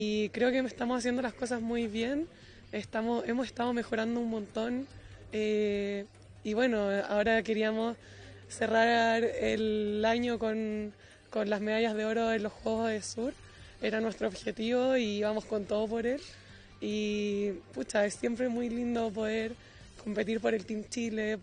y creo que estamos haciendo las cosas muy bien, hemos estado mejorando un montón y bueno, ahora queríamos cerrar el año con las medallas de oro en los Juegos del Sur, era nuestro objetivo y vamos con todo por él y pucha, es siempre muy lindo poder competir por el Team Chile,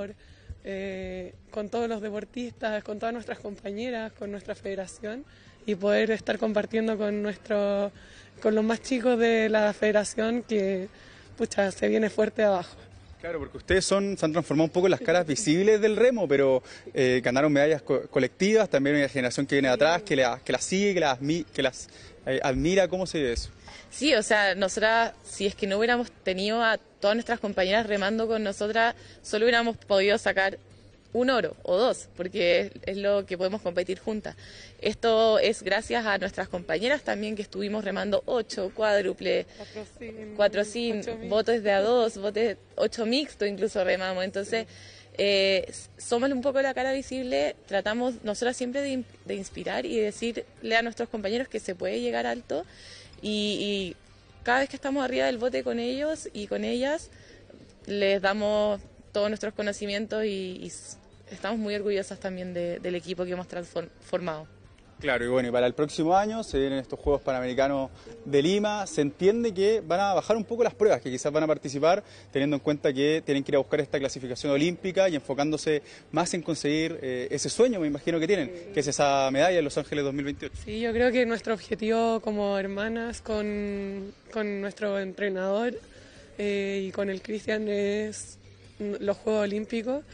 con todos los deportistas, con todas nuestras compañeras, con nuestra federación y poder estar compartiendo con los más chicos de la federación que pucha, se viene fuerte abajo. Claro, porque ustedes se han transformado un poco en las caras visibles del remo, pero ganaron medallas colectivas, también hay una generación que viene de atrás, que las sigue, que las admira. ¿Cómo se ve eso? Sí, o sea, nosotras, si es que no hubiéramos tenido a todas nuestras compañeras remando con nosotras, solo hubiéramos podido sacar un oro o dos, porque es lo que podemos competir juntas. Esto es gracias a nuestras compañeras también que estuvimos remando 8 cuádruple, 4 sin, botes de a 2, botes 8 mixto incluso remamos. Entonces, somos un poco la cara visible, tratamos nosotras siempre de inspirar y decirle a nuestros compañeros que se puede llegar alto y cada vez que estamos arriba del bote con ellos y con ellas, les damos todos nuestros conocimientos y estamos muy orgullosas también del equipo que hemos transformado. Claro, y bueno, y para el próximo año se vienen estos Juegos Panamericanos de Lima. Se entiende que van a bajar un poco las pruebas, que quizás van a participar, teniendo en cuenta que tienen que ir a buscar esta clasificación olímpica y enfocándose más en conseguir ese sueño, me imagino que tienen, que es esa medalla en Los Ángeles 2028. Sí, yo creo que nuestro objetivo como hermanas con nuestro entrenador y con el Cristian es los Juegos Olímpicos.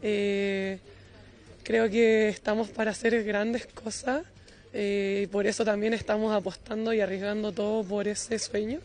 Creo que estamos para hacer grandes cosas y por eso también estamos apostando y arriesgando todo por ese sueño.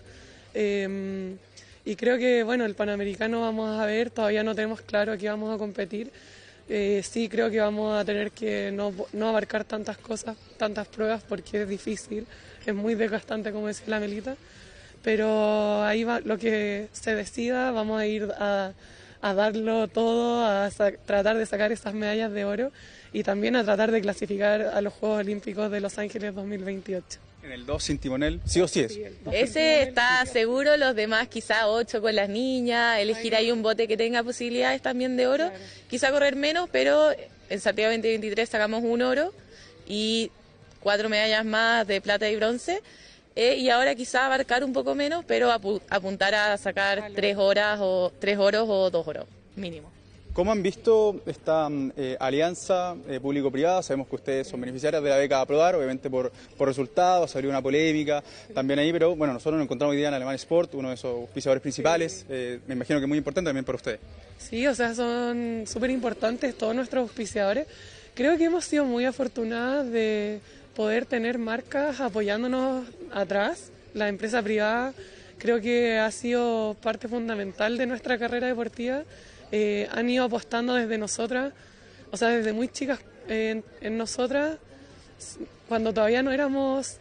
Y creo que bueno, el Panamericano vamos a ver, todavía no tenemos claro que vamos a competir. Sí creo que vamos a tener que no abarcar tantas cosas, tantas pruebas porque es difícil, es muy desgastante como decía la Melita, pero ahí va lo que se decida, vamos a ir a darlo todo, tratar de sacar esas medallas de oro y también a tratar de clasificar a los Juegos Olímpicos de Los Ángeles 2028. En el 2 sin timonel, sí o sí es. Ese está seguro, los demás quizá 8 con las niñas, elegir ahí un bote que tenga posibilidades también de oro, quizá correr menos, pero en Santiago 2023 sacamos un oro y 4 medallas más de plata y bronce. Y ahora quizá abarcar un poco menos, pero apuntar a sacar 3 oros o 2 oros mínimo. ¿Cómo han visto esta alianza público-privada? Sabemos que ustedes son beneficiarias de la beca Aprobar, obviamente por resultados, salió una polémica también ahí, pero bueno, nosotros nos encontramos hoy día en Alemán Sport, uno de esos auspiciadores principales, me imagino que muy importante también para ustedes. Sí, o sea, son súper importantes todos nuestros auspiciadores. Creo que hemos sido muy afortunadas de poder tener marcas apoyándonos atrás. La empresa privada creo que ha sido parte fundamental de nuestra carrera deportiva. Han ido apostando desde nosotras, o sea, desde muy chicas en nosotras, cuando todavía no éramos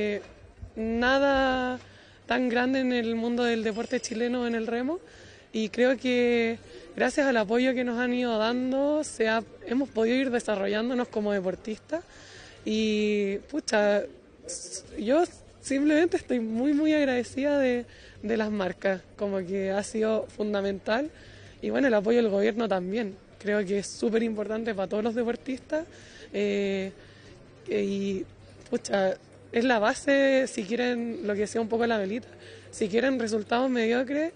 nada tan grande en el mundo del deporte chileno en el remo. Y creo que gracias al apoyo que nos han ido dando, hemos podido ir desarrollándonos como deportistas. Y pucha, yo simplemente estoy muy agradecida de las marcas, como que ha sido fundamental. Y bueno, el apoyo del gobierno también, creo que es súper importante para todos los deportistas. Y pucha, es la base, si quieren, lo que decía un poco la Melita, si quieren resultados mediocres,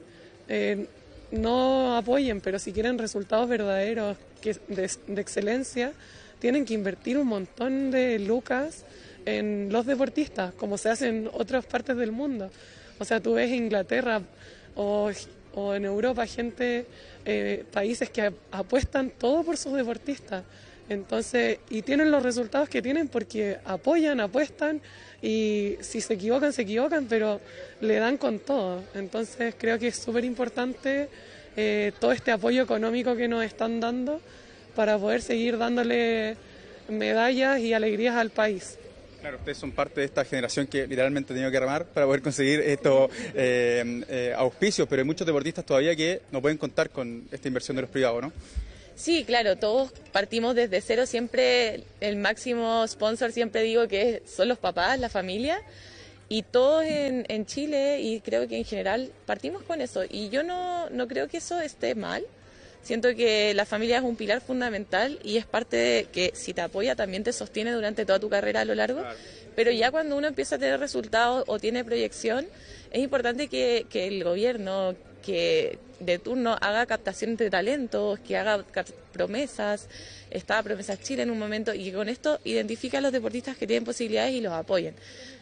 no apoyen, pero si quieren resultados verdaderos, de excelencia, tienen que invertir un montón de lucas en los deportistas, como se hace en otras partes del mundo. O sea, tú ves Inglaterra o en Europa países que apuestan todo por sus deportistas. Entonces, y tienen los resultados que tienen porque apuestan y si se equivocan, pero le dan con todo. Entonces, creo que es súper importante todo este apoyo económico que nos están dando para poder seguir dándole medallas y alegrías al país. Claro, ustedes son parte de esta generación que literalmente ha tenido que remar para poder conseguir estos auspicios, pero hay muchos deportistas todavía que no pueden contar con esta inversión de los privados, ¿no? Sí, claro, todos partimos desde cero, siempre el máximo sponsor, siempre digo que son los papás, la familia, Y todos en Chile, y creo que en general, partimos con eso. Y yo no creo que eso esté mal. Siento que la familia es un pilar fundamental y es parte de que si te apoya también te sostiene durante toda tu carrera a lo largo. Claro. Pero ya cuando uno empieza a tener resultados o tiene proyección, es importante que el gobierno que de turno haga captación de talentos, que haga promesas. Estaba Promesas Chile en un momento y que con esto identifique a los deportistas que tienen posibilidades y los apoyen.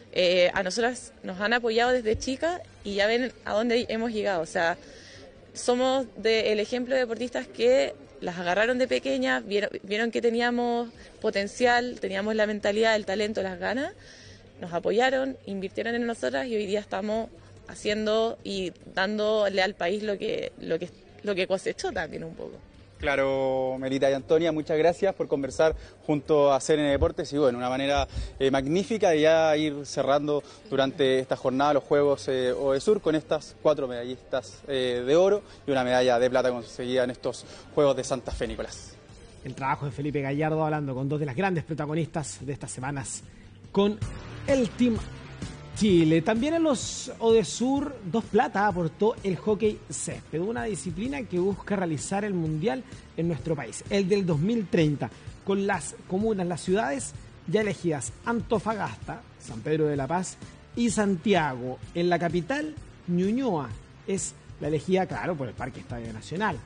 A nosotras nos han apoyado desde chicas y ya ven a dónde hemos llegado. O sea, somos el ejemplo de deportistas que las agarraron de pequeñas, vieron que teníamos potencial, teníamos la mentalidad, el talento, las ganas, nos apoyaron, invirtieron en nosotras y hoy día estamos haciendo y dándole al país lo que cosechó también un poco. Claro, Melita y Antonia, muchas gracias por conversar junto a CN Deportes y bueno, una manera magnífica de ya ir cerrando durante esta jornada los Juegos OESUR con estas 4 medallistas de oro y una medalla de plata conseguida en estos Juegos de Santa Fe, Nicolás. El trabajo de Felipe Gallardo hablando con 2 de las grandes protagonistas de estas semanas con el Team Chile. También en los ODESUR 2 plata aportó el hockey césped, una disciplina que busca realizar el mundial en nuestro país, el del 2030, con las comunas, las ciudades ya elegidas: Antofagasta, San Pedro de la Paz y Santiago. En la capital, Ñuñoa es la elegida, claro, por el Parque Estadio Nacional,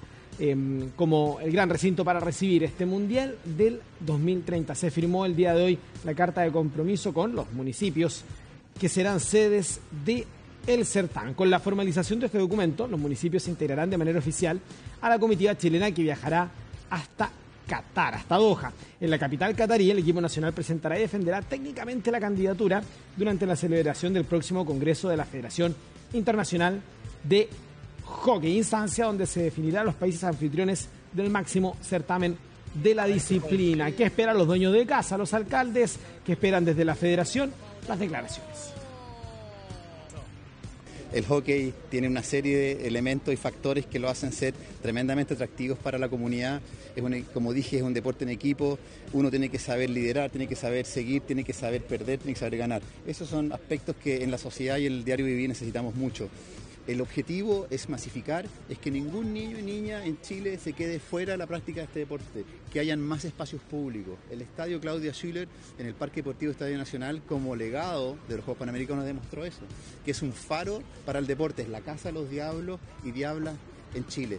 como el gran recinto para recibir este mundial del 2030. Se firmó el día de hoy la carta de compromiso con los municipios que serán sedes del certamen. Con la formalización de este documento, los municipios se integrarán de manera oficial a la comitiva chilena que viajará hasta Qatar, hasta Doha. En la capital catarí, el equipo nacional presentará y defenderá técnicamente la candidatura durante la celebración del próximo Congreso de la Federación Internacional de Hockey, instancia donde se definirán los países anfitriones del máximo certamen de la disciplina. ¿Qué esperan los dueños de casa, los alcaldes? ¿Qué esperan desde la federación? Las declaraciones. El hockey tiene una serie de elementos y factores que lo hacen ser tremendamente atractivos para la comunidad. Como dije, es un deporte en equipo. Uno tiene que saber liderar, tiene que saber seguir, tiene que saber perder, tiene que saber ganar. Esos son aspectos que en la sociedad y el diario vivir necesitamos mucho. El objetivo es masificar, es que ningún niño y niña en Chile se quede fuera de la práctica de este deporte, que hayan más espacios públicos. El Estadio Claudia Schiller en el Parque Deportivo Estadio Nacional, como legado de los Juegos Panamericanos, demostró eso, que es un faro para el deporte, es la casa de los diablos y diablas en Chile.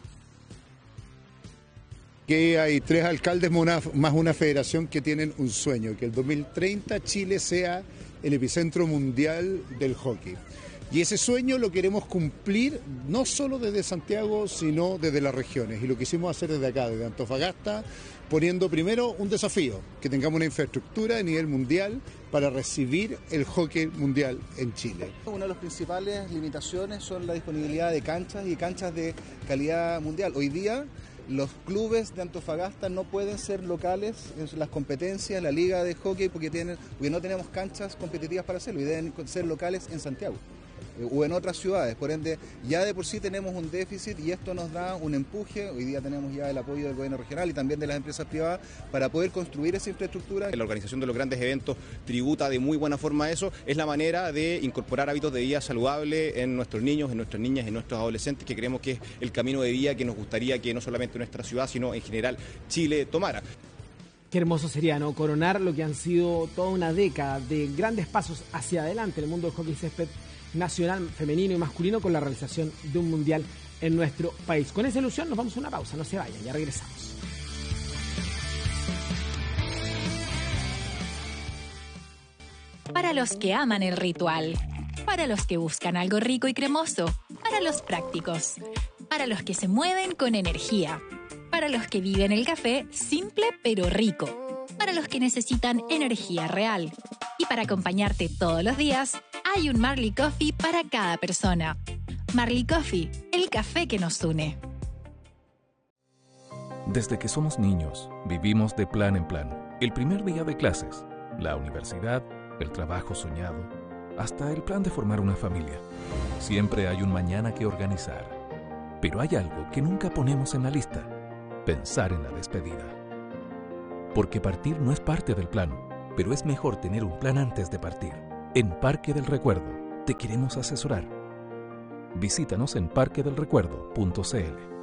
Que hay 3 alcaldes más una federación que tienen un sueño, que el 2030 Chile sea el epicentro mundial del hockey. Y ese sueño lo queremos cumplir no solo desde Santiago, sino desde las regiones. Y lo quisimos hacer desde acá, desde Antofagasta, poniendo primero un desafío, que tengamos una infraestructura a nivel mundial para recibir el hockey mundial en Chile. Una de las principales limitaciones son la disponibilidad de canchas y canchas de calidad mundial. Hoy día los clubes de Antofagasta no pueden ser locales en las competencias, la liga de hockey, porque no tenemos canchas competitivas para hacerlo y deben ser locales en Santiago o en otras ciudades. Por ende, ya de por sí tenemos un déficit y esto nos da un empuje. Hoy día tenemos ya el apoyo del gobierno regional y también de las empresas privadas para poder construir esa infraestructura. La organización de los grandes eventos tributa de muy buena forma a eso. Es la manera de incorporar hábitos de vida saludable en nuestros niños, en nuestras niñas, en nuestros adolescentes, que creemos que es el camino de vida que nos gustaría que no solamente nuestra ciudad, sino en general Chile tomara. Qué hermoso sería, ¿no?, coronar lo que han sido toda una década de grandes pasos hacia adelante en el mundo del hockey césped nacional, femenino y masculino, con la realización de un mundial en nuestro país. Con esa ilusión nos vamos a una pausa, no se vayan, ya regresamos. Para los que aman el ritual, para los que buscan algo rico y cremoso, para los prácticos, para los que se mueven con energía, para los que viven el café simple pero rico, para los que necesitan energía real. Y para acompañarte todos los días, hay un Marley Coffee para cada persona. Marley Coffee, el café que nos une. Desde que somos niños, vivimos de plan en plan. El primer día de clases, la universidad, el trabajo soñado, hasta el plan de formar una familia. Siempre hay un mañana que organizar. Pero hay algo que nunca ponemos en la lista: pensar en la despedida. Porque partir no es parte del plan, pero es mejor tener un plan antes de partir. En Parque del Recuerdo te queremos asesorar. Visítanos en parquedelrecuerdo.cl.